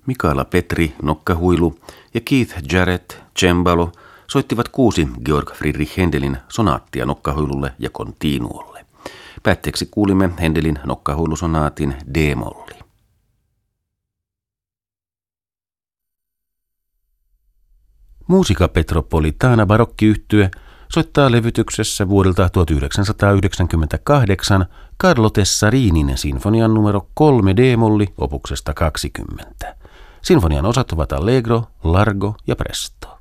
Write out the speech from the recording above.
Mikaela Petri, nokkahuilu ja Keith Jarrett, cembalo, soittivat 6 Georg Friedrich Händelin sonaattia nokkahuilulle ja continuolle. Päätteeksi kuulimme Händelin nokkahuilusonaatin D-molli. Musica Petropolitana barokkiyhtye soittaa levytyksessä vuodelta 1998 Carlo Tessarinin sinfonian numero 3 D-molli opuksesta 20. Sinfonian osat ovat allegro, largo ja presto.